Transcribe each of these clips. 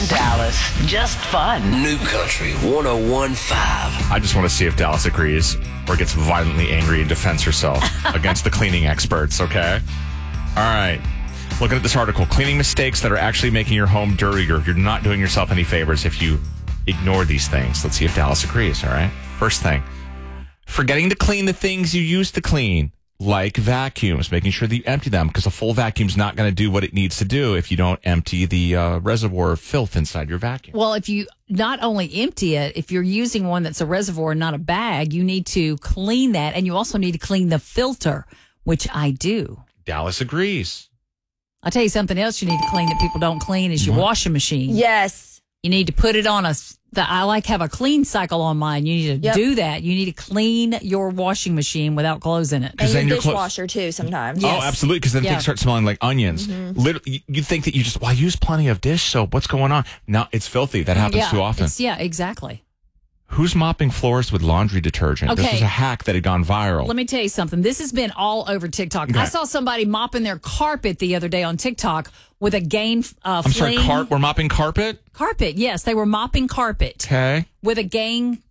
and Dallas. Just fun. New Country 101.5. I just want to see if Dallas agrees or gets violently angry and defends herself against the cleaning experts, okay? All right. Looking at this article, cleaning mistakes that are actually making your home dirtier. You're not doing yourself any favors if you ignore these things. Let's see if Dallas agrees, all right? First thing, forgetting to clean the things you used to clean, like vacuums, making sure that you empty them because a full vacuum's not going to do what it needs to do if you don't empty the reservoir of filth inside your vacuum. Well, if you not only empty it, if you're using one that's a reservoir and not a bag, you need to clean that. And you also need to clean the filter, which I do. Dallas agrees. I'll tell you something else you need to clean that people don't clean is your washing machine. Yes. You need to put it on I like have a clean cycle on mine. You need to do that. You need to clean your washing machine without clothes in it. And then your your dishwasher, too, sometimes. Oh, absolutely, because then things start smelling like onions. Literally, you think that well, I use plenty of dish soap. What's going on? No, it's filthy. That happens too often. Exactly. Who's mopping floors with laundry detergent? Okay. This was a hack that had gone viral. Let me tell you something. This has been all over TikTok. Okay. I saw somebody mopping their carpet the other day on TikTok with a Gain I'm sorry, we're mopping carpet? Carpet, yes. They were mopping carpet. Okay. With a Gain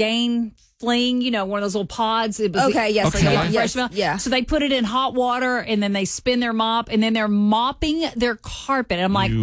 fling, one of those little pods. It was yes. Okay. Like fresh smell. Yeah. So they put it in hot water and then they spin their mop and then they're mopping their carpet. And I'm like,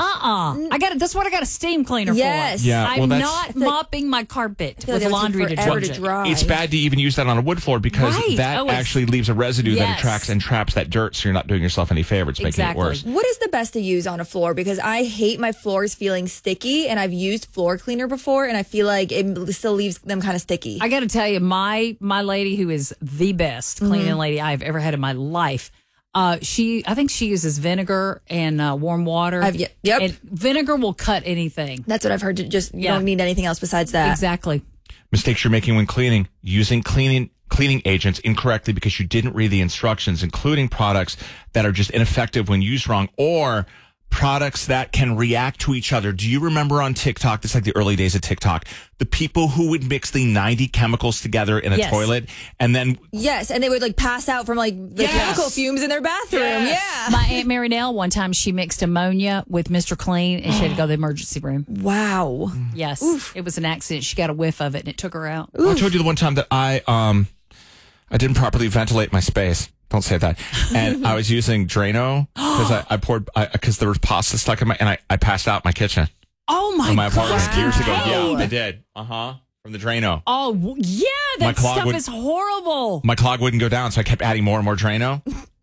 that's what I got a steam cleaner Yes. for. Yeah, I'm not mopping my carpet with laundry detergent. To dry. It's bad to even use that on a wood floor because that actually leaves a residue that attracts and traps that dirt, so you're not doing yourself any favor. It's making it worse. What is the best to use on a floor? Because I hate my floors feeling sticky, and I've used floor cleaner before, and I feel like it still leaves them kind of sticky. I got to tell you, my lady, who is the best cleaning lady I've ever had in my life, I think she uses vinegar and warm water. Yep. And vinegar will cut anything. That's what I've heard. You don't need anything else besides that. Exactly. Mistakes you're making when cleaning, using cleaning agents incorrectly because you didn't read the instructions, including products that are just ineffective when used wrong, or products that can react to each other. Do you remember on TikTok, this is like the early days of TikTok, the people who would mix the 90 chemicals together in a toilet and then... Yes, and they would pass out from the chemical fumes in their bathroom. Yes. Yeah. My Aunt Marinelle, one time she mixed ammonia with Mr. Clean and she had to go to the emergency room. Wow. Yes. Oof. It was an accident. She got a whiff of it and it took her out. Well, I told you the one time that I didn't properly ventilate my space. Don't say that. And I was using Drano because there was pasta stuck in I passed out in my kitchen. Oh my God. Apartment years ago. Yeah, I did. From the Drano. Oh yeah, that stuff is horrible. My clog wouldn't go down, so I kept adding more and more Drano.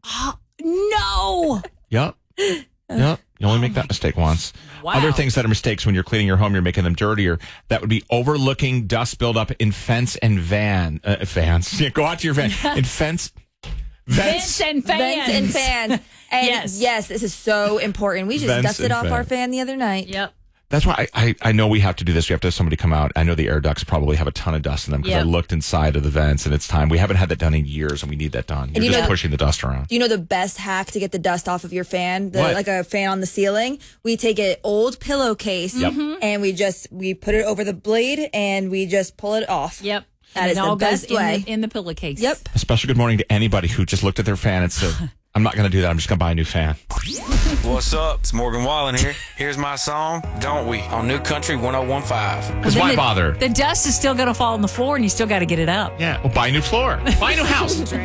No. Yep. You only make that mistake once. Wow. Other things that are mistakes when you're cleaning your home, you're making them dirtier. That would be overlooking dust buildup in fence and vans. Yeah, go out to your van. In vents and fans. And yes, this is so important. We just dusted off our fan the other night. Yep. That's why I know we have to do this. We have to have somebody come out. I know the air ducts probably have a ton of dust in them because I looked inside of the vents and it's time. We haven't had that done in years and we need that done. You're just pushing the dust around. Do you know the best hack to get the dust off of your fan? Like a fan on the ceiling? We take an old pillowcase and we put it over the blade and we just pull it off. Yep. That is the best way. In the pillowcase. Yep. A special good morning to anybody who just looked at their fan and said, I'm not going to do that. I'm just going to buy a new fan. What's up? It's Morgan Wallen here. Here's my song, Don't We, on New Country 101.5. Because why bother? The dust is still going to fall on the floor and you still got to get it up. Yeah. Well, buy a new floor. Buy a new house.